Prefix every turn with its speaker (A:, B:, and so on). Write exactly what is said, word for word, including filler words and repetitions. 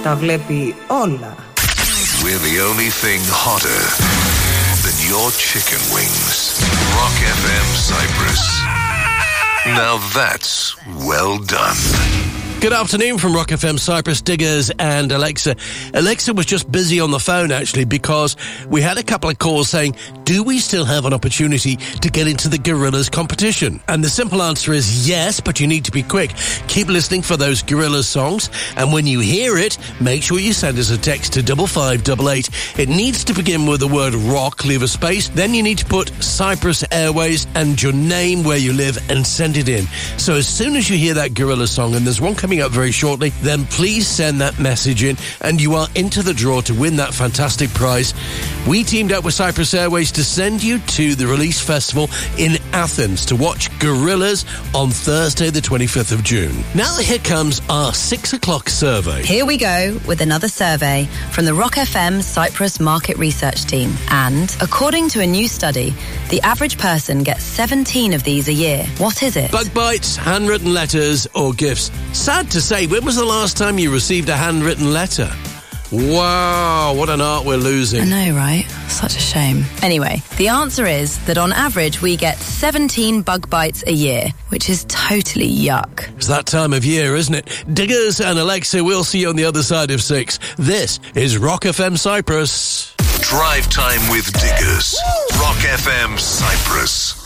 A: τα βλέπει όλα.
B: We're the only thing hotter than your chicken wings. Rock F M Cyprus. Now that's well done.
C: Good afternoon from Rock F M Cyprus, Diggers and Alexa. Alexa was just busy on the phone, actually, because we had a couple of calls saying, do we still have an opportunity to get into the Gorillaz competition? And the simple answer is yes, but you need to be quick. Keep listening for those Gorillaz songs, and when you hear it, make sure you send us a text to double five double eight. It needs to begin with the word rock, leave a space, then you need to put Cyprus Airways and your name, where you live, and send it in. So as soon as you hear that Gorillaz song, and there's one coming up very shortly, then please send that message in and you are into the draw to win that fantastic prize. We teamed up with Cyprus Airways to send you to the Release Festival in Athens to watch Gorillaz on Thursday the twenty-fifth of June. Now here comes our six o'clock survey.
D: Here we go with another survey from the Rock F M Cyprus Market Research Team. And according to a new study, the average person gets seventeen of these a year. What is it?
C: Bug bites, handwritten letters or gifts. Sad to say, when was the last time you received a handwritten letter? Wow, what an art we're losing.
D: I know, right? Such a shame. Anyway, the answer is that on average we get seventeen bug bites a year, which is totally yuck.
C: It's that time of year, isn't it? Diggers and Alexa, we'll see you on the other side of six. This is Rock F M Cyprus.
B: Drive time with Diggers. Rock F M Cyprus.